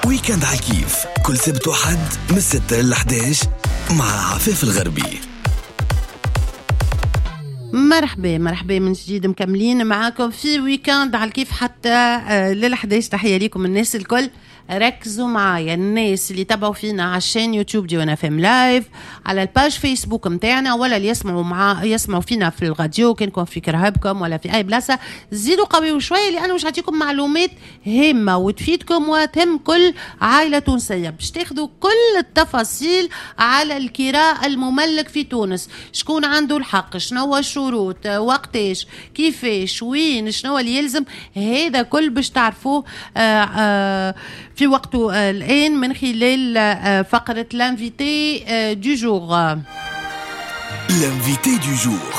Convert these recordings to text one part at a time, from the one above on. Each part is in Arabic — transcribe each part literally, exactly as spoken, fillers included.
ويكند على الكيف كل سبت وحد من ستة إلى إحدى عشر مع عفاف الغربي. مرحبا مرحبا من جديد، مكملين معاكم في ويكند على الكيف حتى للحداش. تحية ليكم الناس الكل، ركزوا معايا الناس اللي تابعوا فينا على الشان يوتيوب دي وانا فهم لايف، على الباج فيسبوك متاعنا، ولا اللي يسمعوا مع يسمعوا فينا في الراديو كنكم في كرهبكم ولا في اي بلاصه. زيدوا قويوا شويه لانه مش هعطيكم معلومات هامه وتفيدكم وتهم كل عائله تونسيه، باش تاخذوا كل التفاصيل على الكراء المملك في تونس. شكون عنده الحق، شنو الشروط، وقتاش، كيفاش، وين، شنو اللي يلزم، هذا كل باش تعرفوه آآ آآ في وقته الآن من خلال فقرة l'Invité du jour. L'invité du jour.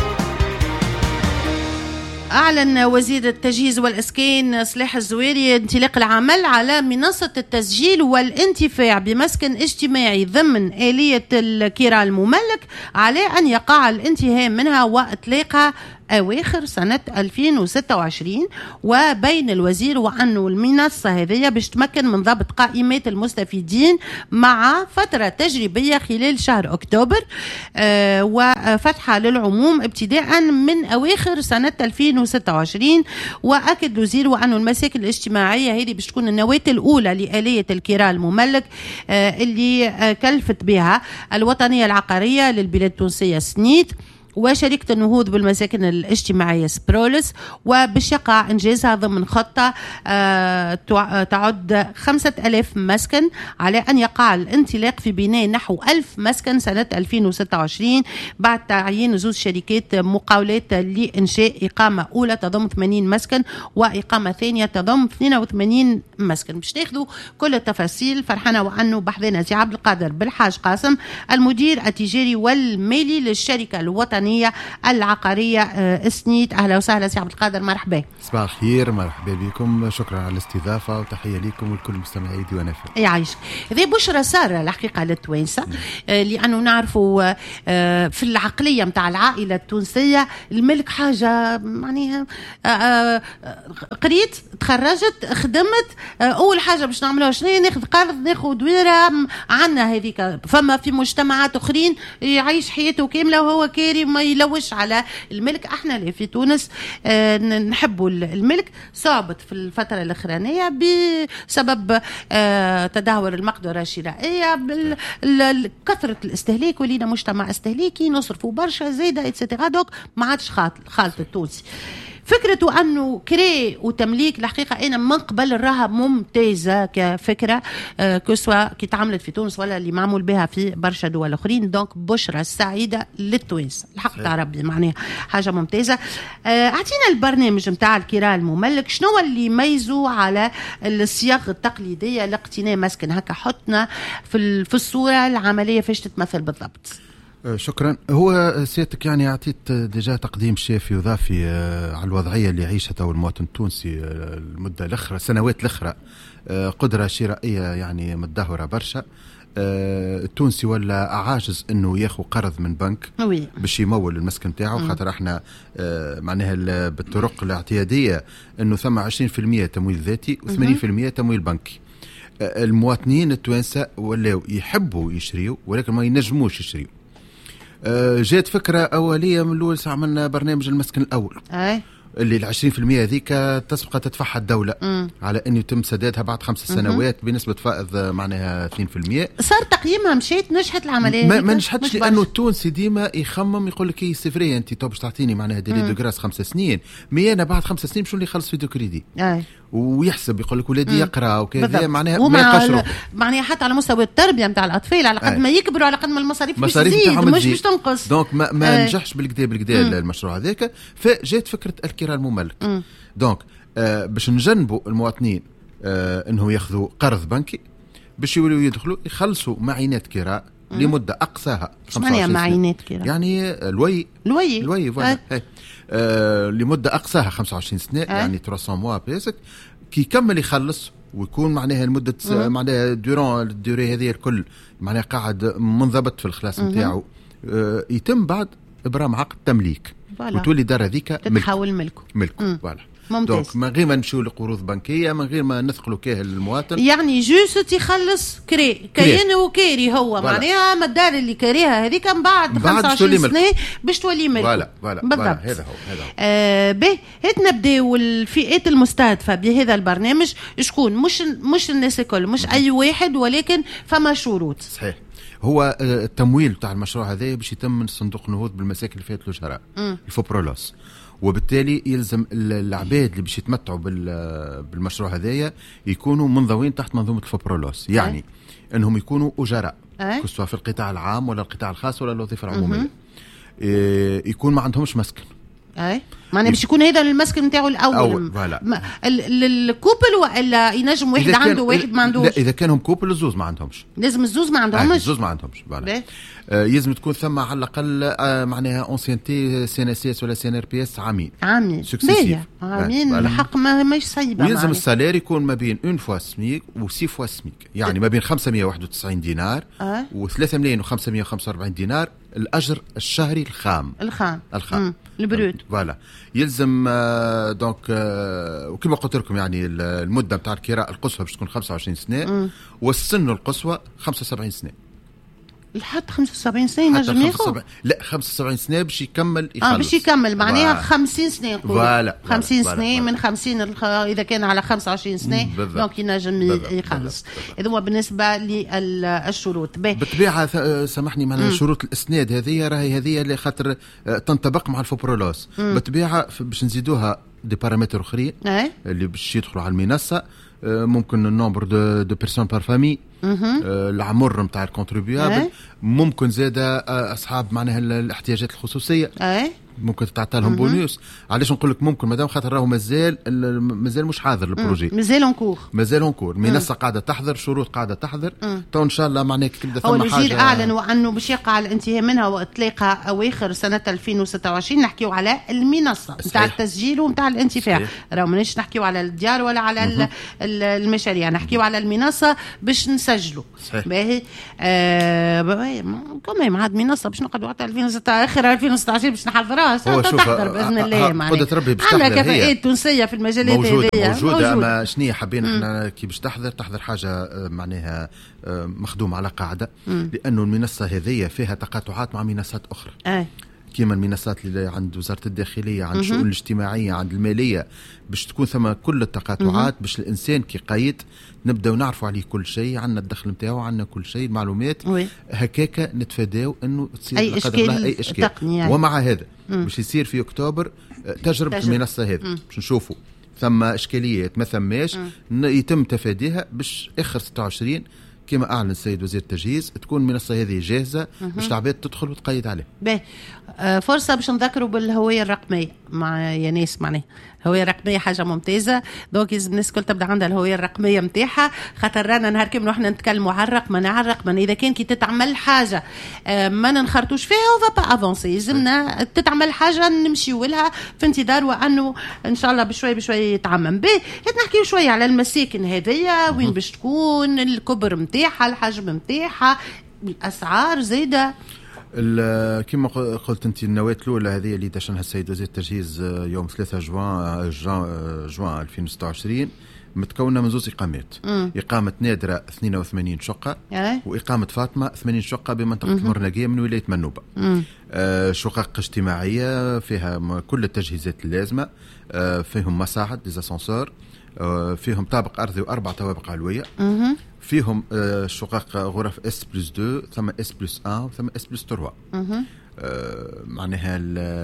أعلن وزير التجهيز والإسكان صلاح الزويري انطلاق العمل على منصة التسجيل والانتفاع بمسكن اجتماعي ضمن آلية الكراء المملك، على أن يقع الانتهاء منها وإطلاقها أواخر سنة ألفين وستة وعشرين. وبين الوزير وأنه المنصة هذه باش تمكن من ضبط قائمات المستفيدين مع فترة تجريبية خلال شهر أكتوبر، آه وفتحها للعموم ابتداء من أواخر سنة ألفين وستة وعشرين. وأكد الوزير وأنه المساكن الاجتماعية هذه باش تكون النواة الأولى لآلية الكراء المملك آه اللي آه كلفت بها الوطنية العقارية للبلاد التونسية سنيت وشركة النهوض بالمساكن الاجتماعية سبرولس، وباش يقع إنجازها ضمن خطة تعد خمسة ألاف مسكن، على أن يقع الانطلاق في بناء نحو ألف مسكن سنة ألفين وستة وعشرين بعد تعيين زوج شركات مقاولات لإنشاء إقامة أولى تضم ثمانين مسكن وإقامة ثانية تضم اثنين وثمانين مسكن. باش تاخذوا كل التفاصيل فرحنا وأنه بحذنا سي عبد القادر بالحاج قاسم المدير التجاري والمالي للشركة الوطنية العقارية سنيت. أهلا وسهلا سي عبد القادر، مرحبا. صباح الخير، مرحبا بكم، شكرا على الاستضافة وتحية لكم ولكل مستمعي ديوان اف ام. يعيشك. ذي بشرى سارة الحقيقة للتوانسة، لأنه نعرفوا في العقلية متاع العائلة التونسية الملك حاجة معناها قريت تخرجت خدمت أول حاجة باش نعملوها شنو، ناخذ قرض ناخذ دويرة. عنا هذيك فما في مجتمعات أخرين يعيش حياته كاملة وهو كاري ما يلوش على الملك. احنا اللي في تونس اه نحبوا الملك، صعبت في الفترة الأخرانية بسبب اه تدهور المقدرة الشرائية، كثرة الاستهلاك، ولينا مجتمع استهلاكي نصرفوا برشا زايدة اتسترا، دوك ما عادش خالط التونسي. فكرة أنه كري وتمليك الحقيقة أنا من قبل راها ممتازة كفكرة، آه كسوة كي تعملت في تونس ولا اللي معمول بها في برشا دول أخرين. دونك بشرة سعيدة للتوانسة الحق تاع ربي، معناها حاجة ممتازة. آه أعطينا البرنامج متاع الكراء المملك، شنو اللي يميزوا على الصياغة التقليدية لاقتناء مسكن؟ هكا حطنا في في الصورة العملية فاش تتمثل بالضبط. شكرا. هو سيادتك يعني أعطيت ديجا تقديم شافي وضافي على الوضعية اللي عيشتها المواطن التونسي المدة الأخرى سنوات الأخرى، قدرة شرائية يعني متدهورة برشا. التونسي ولا عاجز انه ياخذ قرض من بنك باش يمول المسكن تاعه، خاطر احنا معناها بالطرق الاعتيادية انه ثم عشرين بالمئة تمويل ذاتي وثمانين بالمئة تمويل بنكي. المواطنين التوانسة ولاو يحبوا يشريوا ولكن ما ينجموش يشريوا. جات فكرة أولية من الأول عملنا برنامج المسكن الأول أي. اللي العشرين في المية ذيك تسبق تدفعها الدولة م. على أن يتم سدادها بعد خمس سنوات م- بنسبة فائض معناها اثنين في المية. صار تقييمها مشيت نجحت العملية؟ ما, ما نجحتش لأنه التونسي ديما يخمم يقول لك هي سفرية أنت تو باش تعطيني معناها ديلي دو غراس خمس سنين مي أنا بعد خمس سنين شو اللي يخلص في دو كريدي أي. ويحسب يقول لك ولادي يقرا وكذا معناها ما يقشروا معناها حتى على مستوى التربيه نتاع الاطفال على قد ما يكبروا على قد ما المصاريف مش تزيد مش باش تنقص. دونك ما, ما نجحش بالكدا بالكدا المشروع هذاك، فجات فكره الكراء المملك. م. دونك آه باش نجنبوا المواطنين آه انه ياخذوا قرض بنكي باش يولوا يدخلوا يخلصوا معينات كراء لمده اقصاها خمسة وعشرين سنة. معينات كراء يعني الوي الوي الوي فوالا آه. آه لمده اقصاها خمسة وعشرين سنة آه. يعني ثلاثمية موا بيسك كي يكمل يخلص ويكون معناها المدة معناها دوران الدوري هذه الكل معناها قاعد منضبط في الخلاص نتاعو، يتم بعد إبرام عقد تمليك وتولي دار هذيك تتحول ملكه ملكه فوالا. دونك من غير ما نمشيو لقروض بنكيه، من غير ما نثقلوا كاهل المواطن، يعني جوست يخلص كري كاين وكاري هو فوالا. معناها ما الدار اللي كاريها هذيك من بعد خمسة وعشرين سنه باش تولي ملك. فوالا فوالا بالضبط. هذا هو هذا هو. آه به هات نبداو الفئات المستهدفه بهذا البرنامج. شكون؟ مش مش الناس الكل، مش اي واحد، ولكن فما شروط. صحيح. هو التمويل بتاع المشروع هذا باش يتم من صندوق النهوض بالمساكن اللي فات الوجهراء الفوبرولوس، وبالتالي يلزم العباد اللي باش يتمتعوا بالمشروع هذايا يكونوا منضوين تحت منظومه الفوبرولوس، يعني أه؟ انهم يكونوا اجراء أه؟ سواء في القطاع العام ولا القطاع الخاص ولا الوظيفه العموميه، إيه يكون ما عندهمش مسكن. اي معناها باش يكون هذا المسكن نتاعو الاول الكوبل، ولا ينجم واحد عنده واحد ما عندوش؟ لا، اذا كانهم كوبل الزوز ما عندهمش، لازم الزوز ما عندهمش. آه الزوز ما عندهمش فوالا. آه يلزم تكون ثم على الاقل آه معناها اونسيانتي سي ان اس اس ولا سي ان ار بي اس عامين عامين سكسيسيف عامين آه الحق ما ماهيش صعيبه. يلزم السالير يكون ما بين اون فوا سميك وسي فوا سميك، يعني ما بين خمسمية وواحد وتسعين دينار آه. وثلاثة ملايين وخمسمية وخمسة وأربعين دينار الاجر الشهري الخام الخام الخام البروت فوالا. يلزم آه دونك آه وكما قلت لكم يعني المده نتاع الكراء القصوى باش تكون خمسة وعشرين سنه مم. والسن القصوى خمسة وسبعين سنه. لحد خمسة وسبعين سنه نجم ياخذ؟ لا خمسة وسبعين سنه باش يكمل يخلص. اه باش يكمل معناها خمسين سنه نقول. فوالا خمسين سنه من خمسين اذا كان على خمسة وعشرين سنه دونك ينجم يخلص. هذا هو بالنسبه للشروط. بالطبيعه سامحني معنا شروط الاسناد هذه راهي هذه اللي خاطر تنطبق مع الفوبرولوس. بالطبيعه باش نزيدوها دي بارامتر اخرين اللي باش يدخلوا على المنصه، ممكن النمبر دو دو بيرسون بار فامي، العمر نتاع الكونتريبيابل، ممكن زاده اصحاب معناها الاحتياجات الخصوصيه ممكن تعطى لهم بونيوس. علاش نقول لك ممكن؟ مادام خاطر راهو مازال مازال مش حاضر البروجي، مازال اونكور مازال اونكور منصه قاعده تحضر، شروط قاعده تحضر، تو ان شاء الله معناها كيبدا ثم حاجه. الوزير اعلن عنه باش يقع الانتهاء منها واطلاقها اواخر سنه ألفين وستة وعشرين. نحكيو على المنصه نتاع التسجيل ونتاع الانتفاع، راهو مانيش نحكيو على الديار ولا على المشاريع، نحكيو على المنصه باش نسجلوا. باهي آه كمان مع منصه باش نقعدوا حتى ألفين وستة اخر ألفين وستة عشر باش نحضرها تحضر باذن الله. معناها عندنا كفاءات تونسيه في المجالات موجودة هذه موجوده, موجودة. اما شنية حابين احنا كي باش تحضر تحضر حاجه معناها مخدوم على قاعده، لانه المنصه هذه فيها تقاطعات مع منصات اخرى أه. كيما المنصات اللي عند وزاره الداخليه، عند الشؤون الاجتماعيه، عند الماليه، باش تكون ثم كل التقاطعات باش الانسان كي قايد نبداو نعرفوا عليه كل شيء، عندنا الدخل نتاعو، عندنا كل شيء المعلومات هكاكا نتفاداو انه تصير اي اشكال, أي إشكال. يعني. ومع هذا باش يصير في اكتوبر تجربه تجرب. المنصه هذه باش نشوفوا ثم اشكاليات ما ثماش يتم تفاديها باش اخر ستة وعشرين كما اعلن السيد وزير التجهيز تكون المنصه هذه جاهزه باش العباد تدخل وتقيد عليه. باهي فرصه باش نذكروا بالهويه الرقميه مع يا ناس معناها الهويه الرقميه حاجه ممتازه، دونك لازم الناس الكل تبدا عندها الهويه الرقميه نتاعها، خاطر رانا نهار كامل وحنا نتكلموا على الرقم نع الرقم، اذا كان كي تتعمل حاجه ما ننخرطوش فيها وفا با افونسي، لازمنا تتعمل حاجه نمشيو لها في انتظار وانه ان شاء الله بشوي بشوي يتعمم. باهي نحكيو شويه على المساكن هذيا وين باش تكون، الكبر نتاعها، الحجم نتاعها، الاسعار زايده. كما قلت انت النواة الاولى هذه اللي دشنها السيد وزير التجهيز يوم ثلاثة جوان جوان ألفين وستة وعشرين متكونه من زوج اقامات. مم. اقامه نادره اثنين وثمانين شقه أه؟ واقامه فاطمه ثمانين شقه بمنطقه المرنقيه من ولايه منوبه. آه شقق اجتماعيه فيها كل التجهيزات اللازمه، آه فيهم مصاعد ديزاسانسور، آه فيهم طابق ارضي واربع طوابق علويه، مم. فيهم آه شقق غرف اس بلس اثنين، ثم اس بلس واحد، ثم اس بلس ثلاثة. آه معناها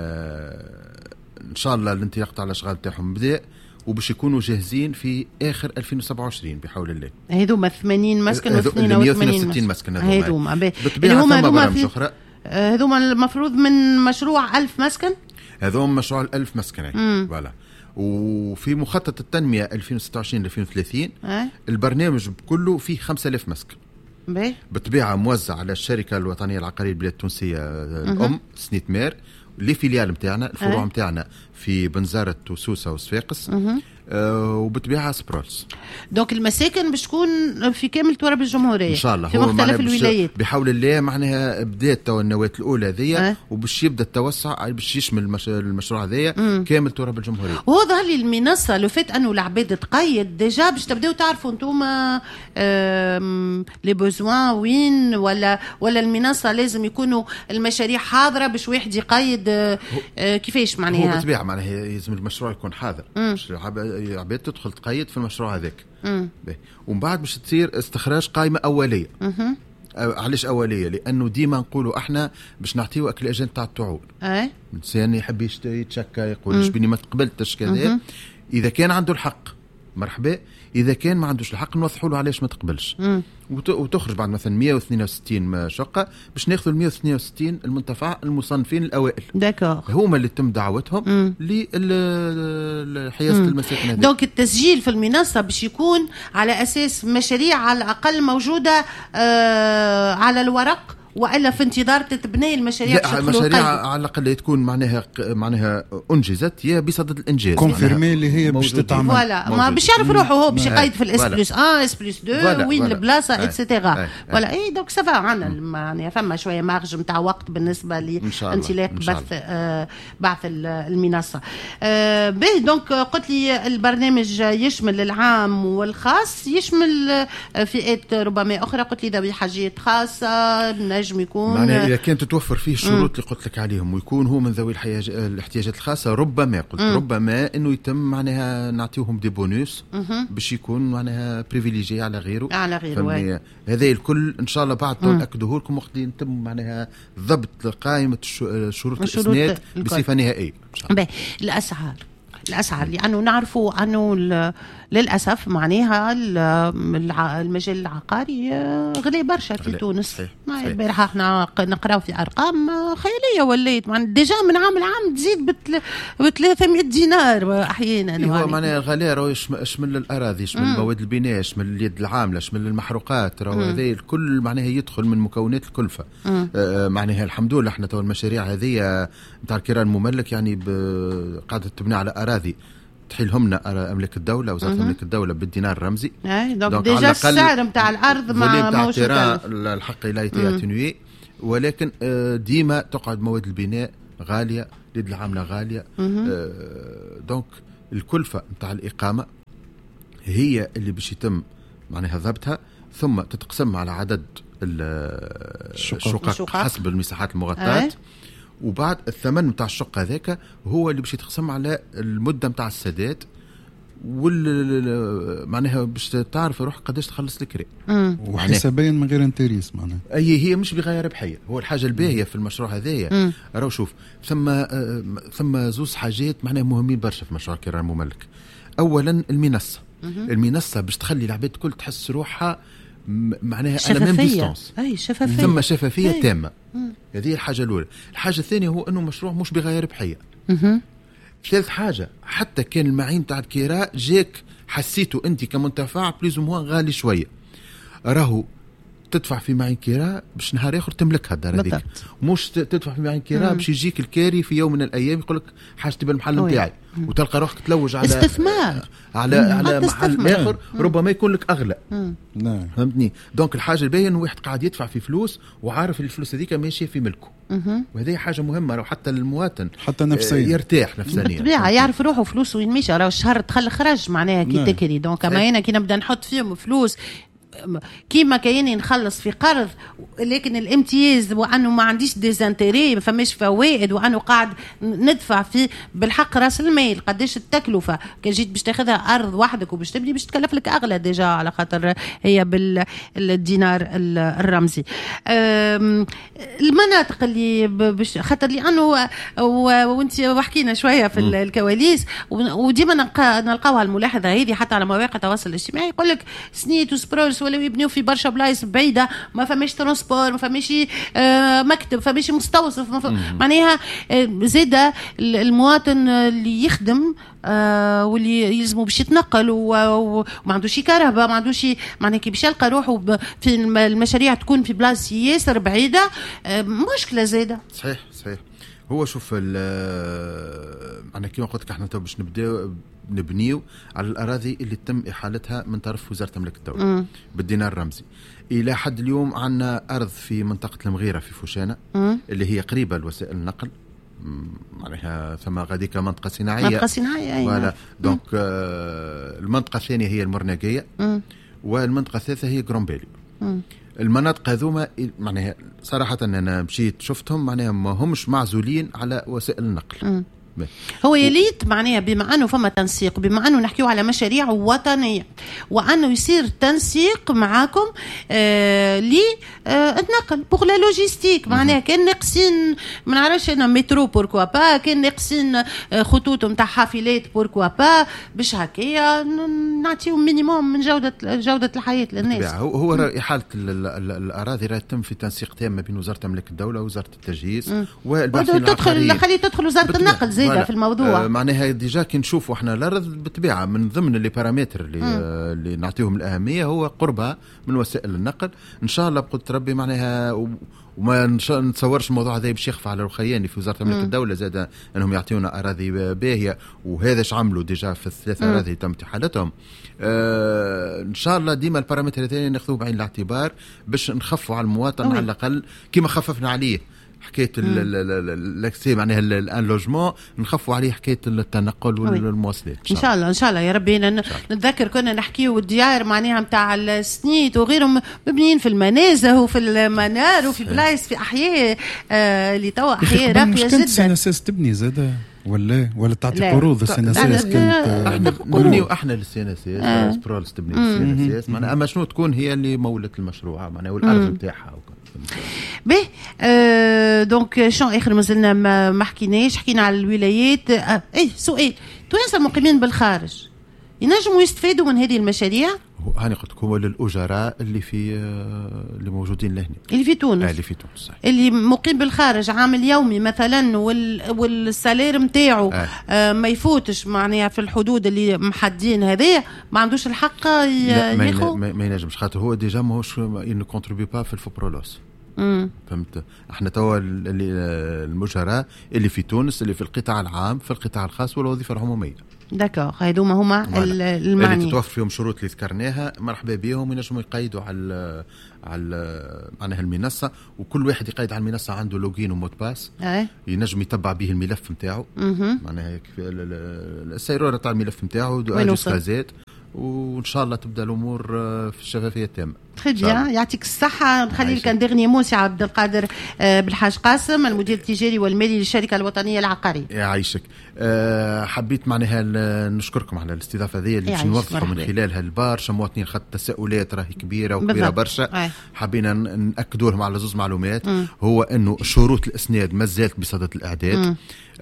ان شاء الله الانطلاق تاع الاشغال تاعهم بدا وباش يكونوا جاهزين في اخر ألفين وسبعة وعشرين بحول الله. هذوما ثمانين مسكن و اثنين وثمانين مسكن هذوما بالطبيعه ثم برامج اخرى. هذوما المفروض من مشروع ألف مسكن، هذوما مشروع الألف مسكن فوالا. وفي مخطط التنميه ألفين وستة وعشرين ألفين وثلاثين أه؟ البرنامج كله فيه خمسة آلاف مسكن. بي. بالطبيعه موزع على الشركه الوطنيه العقاريه البلاد التونسيه الام سنيت مير، لي فيليال نتاعنا الفروع نتاعنا في بنزرت وسوسه وصفاقس، آه وبتبيعها سبرولز. دونك المساكن باش تكون في كامل تراب الجمهوريه ان شاء الله في مختلف الولايات بحول الله. معناها بدات تو النواه الاولى هذيا أه؟ وباش يبدا التوسع باش يشمل المش... المشروع هذايا كامل تراب الجمهوريه. وهو ظهر لي المنصه لو فات انه العباد تقيد ديجا باش تبداو تعرفوا انتوما لي بوزوان وين، ولا ولا المنصه لازم يكونوا المشاريع حاضره باش واحد يقيد آه كيفاش معناها؟ هو بالطبيعه معناها لازم المشروع يكون حاضر باش العباد تدخل تقيد في المشروع هذاك. ومن بعد باش تصير استخراج قائمه اوليه. مم. علاش اوليه؟ لانه ديما نقولوا احنا باش نعطيو اكل اجنت تاع التعول. اي الانسان يحب يتشكى يقول شبيني ما تقبلتش كذا، اذا كان عنده الحق مرحبا، اذا كان ما عندوش الحق نوضحوا له علاش ما تقبلش. مم. وتخرج بعد مثلا مية واثنين وستين شقه باش ناخذوا ال مية واثنين وستين المنتفع المصنفين الاوائل. داكور. هما اللي تم دعوتهم لحيازه المساكن هذه. دونك التسجيل في المنصه باش يكون على اساس مشاريع على الاقل موجوده آه على الورق، والا في انتظار تتبني المشاريع. لا المشاريع على الاقل تكون معناها معناها انجزت يا بصدد الانجاز كونفيرمي اللي هي باش تتعمل. فوالا ما باش يعرف روحه هو باش يقيد في الاس بلس واحد اس بلس اثنين وين البلاصه اتسيتيرا. ولا اي دونك سافا عندنا معناها فما شويه مارج نتاع وقت بالنسبه لانطلاق بث آه بعث المنصه. آه به دونك قلت لي البرنامج يشمل العام والخاص، يشمل فئات ربما اخرى. قلت لي ذوي حاجات خاصه يكون معناها إذا كانت تتوفر فيه الشروط اللي قلت لك عليهم ويكون هو من ذوي الاحتياجات الخاصة، ربما قلت مم. ربما إنه يتم معناها نعطيهم دي بونوس باش يكون معناها بريفيليجي على غيره على غيره. هذا الكل إن شاء الله بعد نأكده لكم وقت يتم معناها ضبط قائمة شروط الإسناد بصفة نهائية إن شاء الله. الأسعار الأسعار لأنه نعرفوا أنه للأسف معناها المجال العقاري غلي برشا في تونس. البارحة احنا نقراو في أرقام خيالية وليت معناها ديجا من عام العام تزيد ب ثلاثمائة دينار أحيانا. هو معناها الغلاء راهو يشمل الأراضي، يشمل مواد البناء، يشمل اليد العاملة، يشمل المحروقات، راهو هذا الكل معناها يدخل من مكونات الكلفة. آه معناها الحمد لله احنا تو المشاريع هذه نتاع الكيران المملك يعني قاعدة تبنى على أراضي تحيلهم لنا أملاك الدولة وزارة أملاك الدولة بالدينار الرمزي. اي دونك ديجا السعر نتاع الأرض ما موجود الحق لا يتنوي، ولكن ديما تقعد مواد البناء غالية، اليد العاملة غالية. دونك الكلفة نتاع الإقامة هي اللي باش يتم معناها ضبطها، ثم تتقسم على عدد الشقق حسب المساحات المغطاة. وبعد الثمن متاع الشقة هذاك هو اللي باش يتقسم على المدة متاع السداد، وال معناها باش تعرف روح قداش تخلص الكري وحسابيا من غير انتريس. معناها اي هي مش بغايه ربحيه. هو الحاجه الباهيه في المشروع هذايا راهو شوف ثم آه ثم زوز حاجات معناها مهمين برشا في مشروع كيران المملك. اولا المنصه المنصه باش تخلي العباد الكل تحس روحها معناها شفافية. أي شفافية. ثم شفافية أي. تامة. هذه الحاجة الأولى. الحاجة الثانية هو أنه مشروع مش بغاية ربحية. ثالث حاجة حتى كان المعين تاع الكراء جاك حسيته أنت كمنتفع بليز موان غالي شوية، راهو تدفع في معين كراء باش نهار آخر تملكها الدار هذيك، مش تدفع في معين كراء باش يجيك الكاري في يوم من الأيام يقولك حاجتي بالمحل نتاعي وتلقى روحك تلوج على استثمار على على محل آخر ربما يكون لك أغلى. نعم فهمتني. دونك الحاجة الباهية إنه واحد قاعد يدفع في فلوس وعارف الفلوس هذيك ماشية في ملكه، وهذه حاجة مهمة راهو حتى المواطن حتى نفسيا يرتاح نفسيا بالطبيعة، يعرف روحه فلوسه وين ماشي. راهو الشهر دخل خرج معناها كي تكري. دونك أما هنا كي نبدأ نحط فيهم فلوس كيما كاينين نخلص في قرض، لكن الامتياز وانه ما عنديش ديزانتيري ما فماش فوائد، وانه قاعد ندفع في بالحق راس المال قداش التكلفه. كان جيت باش تاخذها ارض وحدك وباش تبني باش تكلف لك اغلى ديجا على خاطر هي بالدينار الرمزي. المناطق اللي باش خاطر لانه وانت وحكينا شويه في م. الكواليس، وديما نلقاوها الملاحظه هذه حتى على مواقع التواصل الاجتماعي، يقول لك سنيت وسبرولس ولا يبنيو في برشا بلايص بعيده ما فماش ترانسبور، ما فماش آه مكتب، ما فماش مستوصف، معناها آه زاده المواطن اللي يخدم آه واللي يلزموا باش يتنقل وما عندوش كهرباء، ما عندوش معناها كي باش يلقى روحه في المشاريع تكون في بلاصه ياسر بعيده، آه مشكله زاده. صحيح صحيح. هو شوف انا كيما قلت لك احنا تو باش نبداو نبنيو على الأراضي اللي تم إحالتها من طرف وزارة ملك الدولة بالدينار الرمزي. إلى حد اليوم عندنا أرض في منطقة المغيرة في فوشانة اللي هي قريبة لوسائل النقل، معناها ثم غاديك منطقة صناعية منطقة صناعية أيوة. ولا دونك آه المنطقة الثانية هي المرناقية والمنطقة الثالثة هي جرومبيلي. المناطق هذوما معناها صراحة أنا مشيت شفتهم معناها ما همش معزولين على وسائل النقل. م. هو يليت معناها بما أنه فما تنسيق، بما أنه نحكيو على مشاريع وطنية وأنه يصير تنسيق معاكم آه للنقل بوغ لا لوجيستيك. معناها كان ناقصين ما نعرفش أنا مترو بوركوا با، كان ناقصين خطوط نتاع حافلات بوركوا با، باش هكايا نعطيو مينيموم من جودة جودة الحياة للناس. هو هو إحالة الأراضي راه تم في تنسيق تام بين وزارة ملك الدولة ووزارة التجهيز والباحثين العقاريين. خلي تدخل وزارة النقل زيادة في الموضوع. آه معناها ديجا كي نشوفوا احنا الارض بالطبيعه من ضمن اللي بارامتر اللي, آه اللي نعطيهم الاهميه هو قربها من وسائل النقل. ان شاء الله بقدر ربي معناها وما نتصورش الموضوع هذا باش يخفى على الخياني في وزاره ملك الدوله زاد انهم يعطيونا اراضي باهيه، وهذا اش عملوا ديجا في الثلاثه اراضي تم احالتهم. آه ان شاء الله ديما البارامتر الثاني ناخذوه بعين الاعتبار باش نخفوا على المواطن على الاقل كما خففنا عليه حكايه الاكسي معناها الان لوجمون، نخفوا عليه حكايه التنقل والمواصلات. ان شاء الله ان شاء الله يا ربي. نتذكر كنا نحكيو الديار معناها نتاع السنيت وغيرهم مبنيين في المنازه وفي المنار وفي بلايص في احياء آه اللي توا احياء راقيه جدا. سنة اساس تبني زاده ولا ولا تعطي قروض السيناسيس كانت احنا نبنيو احنا للسيناسيس برولس تبني السيناسيس معناها اما شنو تكون هي اللي مولة المشروع معناها والارض نتاعها. به آه دونك شو اخر مازلنا ما, ما حكيناش، حكينا على الولايات. آه اي سؤال، توانسه المقيمين بالخارج ينجموا يستفادوا من هذه المشاريع؟ هاني قلت لكم الأجراء اللي في اللي موجودين لهنا اللي في تونس. آه اللي في تونس صحيح. اللي مقيم بالخارج عامل يومي مثلا وال والسالير نتاعو آه. آه ما يفوتش معناها في الحدود اللي محددين هذه، ما عندوش الحق ياخذ. ما, ما ينجمش خاطر هو ديجا ماهوش انه كونتريبيو با في الفوبرولوس. امم فهمت. احنا توا المجراء اللي في تونس اللي في القطاع العام في القطاع الخاص والوظيفه العموميه. داكوغ هذوما هما المعني اللي تتوفر فيهم شروط اللي ذكرناها مرحبا بهم، ينجموا يقيدوا على على معناها المنصه، وكل واحد يقيد على المنصه عنده لوجين ومود باس أي. ينجم يتبع به الملف نتاعو معناها السيروره تاع الملف نتاعو اجازات، وان شاء الله تبدا الامور في الشفافيه التامه. تري بيان، يعطيك الصحه. نخلي لك ديرني موسى عبد القادر بالحاج قاسم المدير التجاري والمالي للشركه الوطنيه العقاريه. يعيشك. أه حبيت معناها نشكركم على الاستضافه هذه اللي باش نوضحوا من خلالها البرشا مواطنين خط التساؤلات راهي كبيره وكبيره برشا. حبينا ناكدوا لهم على زوج معلومات. م. هو انه شروط الاسناد ما زالت بصدد الاعداد.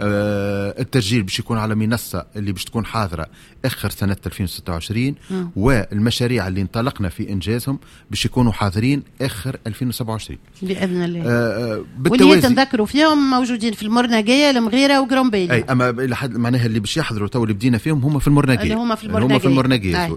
أه التسجيل باش يكون على منصه اللي باش تكون حاضره اخر سنه ألفين وستة وعشرين، م. والمشاريع اللي انطلقنا في انجازهم باش يكونوا حاضرين اخر ألفين وسبعة وعشرين باذن الله. آه واللي تنذكروا فيهم موجودين في المرناقيه المغيره وجرومبيلي. اي اما الى حد معناها اللي باش يحضروا تو اللي بدينا فيهم هم في المرناقيه اللي هم في المرناقيه, هم في المرناقية.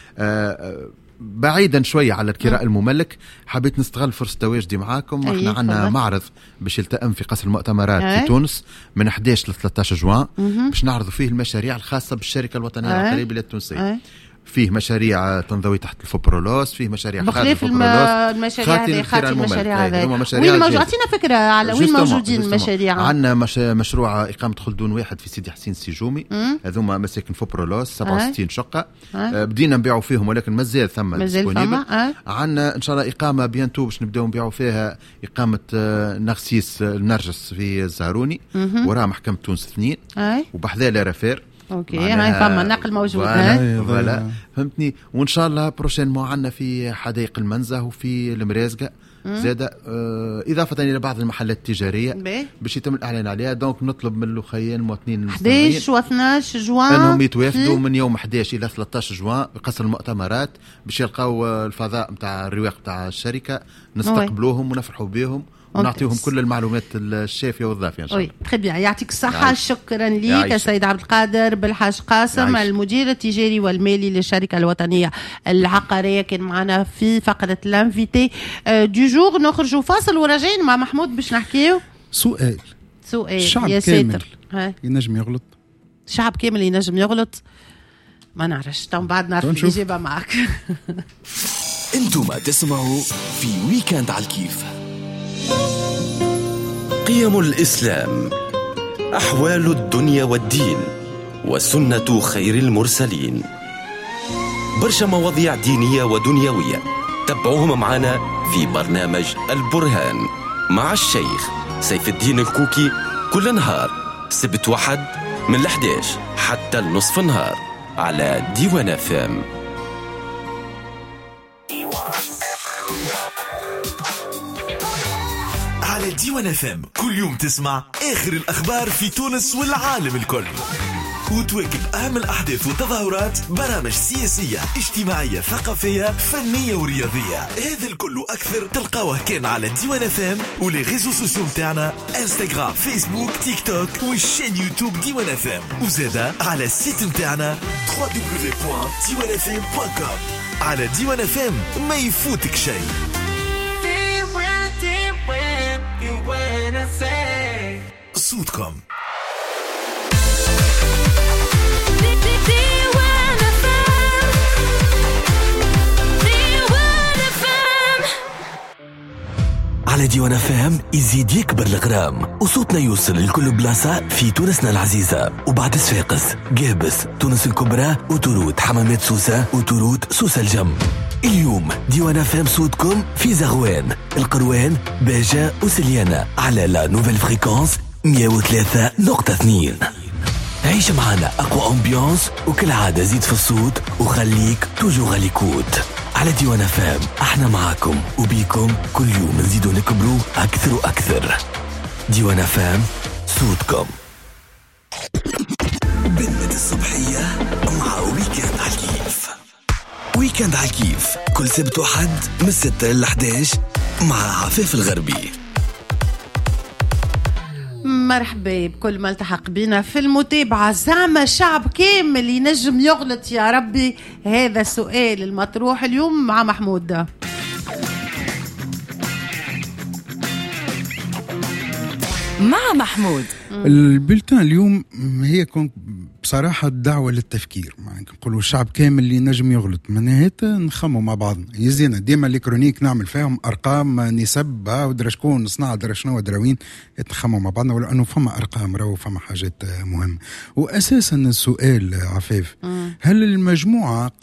آه بعيدا شويه على الكراء المملك، حبيت نستغل فرصه تواجدي معاكم. احنا عندنا معرض باش يلتئم في قصر المؤتمرات أي. في تونس من أحد عشر ل ثلاثة عشر جوان باش نعرضوا فيه المشاريع الخاصه بالشركه الوطنيه العقاريه بالبلاد التونسيه. فيه مشاريع تنضوي تحت الفوبرولوس، فيه مشاريع خارج الفوبرولوس، المشاريع هذه خاطر المشاريع هذه وين موجود؟ عطينا فكره على وين موجودين المشاريع. عندنا مش مشروع اقامه خلدون واحد في سيدي حسين السجومي، هذوما مساكن فوبرولوس سبعة وستين شقه. أه. بدينا نبيعوا فيهم ولكن مازال ثم ديسبونيبل. أه. عندنا ان شاء الله اقامه بيانتو باش نبداو نبيعوا فيها اقامه نرسيس النرجس في الزهروني وراها محكمه تونس اثنين. أه. وبحذا لارافير. اوكي هاي فما نقل موجود. فوالا فهمتني. وان شاء الله بروشين مو عندنا في حدائق المنزه وفي المرازقه زاده آه اضافه الى بعض المحلات التجاريه باش يتم الاعلان عليها. دونك نطلب من الاخوين المواطنين أحد عشر و اثنا عشر جوان انهم يتوافدوا من يوم أحد عشر الى ثلاثة عشر جوان بقصر المؤتمرات باش يلقاو الفضاء نتاع الرواق نتاع الشركه، نستقبلوهم ونفرحوا بهم ونعطيهم كل المعلومات الشافيه والضافيه ان شاء الله. تري بيان، يعطيك الصحه. شكرا لك السيد عبد القادر بالحاج قاسم المدير التجاري والمالي للشركه الوطنيه العقاريه، كان معنا في فقره لانفيتي دو جور. نخرجوا فاصل وراجعين مع محمود باش نحكيو. سؤال سؤال الشعب يا كامل ساتر. ينجم يغلط؟ الشعب كامل ينجم يغلط. ما نعرفش تو بعد نعرف الإجابة معك. انتم تسمعوا في ويكند على الكيف. قيم الإسلام، أحوال الدنيا والدين، وسنة خير المرسلين. برشا مواضيع دينية ودنيوية تابعوهم معنا في برنامج البرهان مع الشيخ سيف الدين الكوكي كل نهار سبت واحد من الحداش حتى النصف النهار على ديوان فام. على ديوان فام كل يوم تسمع آخر الأخبار في تونس والعالم الكل، وتواكب أهم الأحداث والتظاهرات، برامج سياسية اجتماعية ثقافية فنية ورياضية. هذا الكل وأكثر تلقاوه كان على ديوان فام ولي ريزو سوسيو متاعنا انستغرام فيسبوك تيك توك والشين يوتيوب ديوان فام، وزادا على السيت متاعنا دبليو دبليو دبليو دوت ديوان فام دوت كوم. على ديوان فام ما يفوتك شيء. صوتكم على ديوان فام يزيد يكبر الغرام وصوتنا يوصل لكل بلاصة في تونسنا العزيزة، وبعد صفاقس قابس تونس الكبرى وتروت حمامات سوسة وتروت سوسة الجم. اليوم ديوان فام صوتكم في زغوان القروان باجة وسليانة على لا نوفيل فريكونس مية وثلاثة نقطة اثنين. عيش معنا أقوى أمبيانس وكل عادة زيد في الصوت وخليك توجو غاليكوت. على ديوان فام احنا معاكم وبيكم كل يوم نزيدو نكبروا أكثر وأكثر. ديوان فام صوتكم. بنت الصبحية مع ويكند على الكيف. ويكند على الكيف كل سبت وحد من ستة للحداش مع عفيف الغربي. مرحبا بكل ما التحق بنا في المتابعة. زعما شعب كامل ينجم يغلط يا ربي؟ هذا السؤال المطروح اليوم مع محمود ده. مع محمود. البلتان اليوم هي كون بصراحة الدعوة للتفكير، يعني نقولوا الشعب كامل اللي نجم يغلط، منهيتا نخموا مع بعضنا. يزينا ديما الإلكترونيك نعمل فيهم أرقام نسب ودرا شكون صنع درا شنو دراوين، نخموا مع بعضنا، ولأنه فما أرقام راهو فما حاجات مهمة. وأساسا السؤال عفيف، هل المجموعة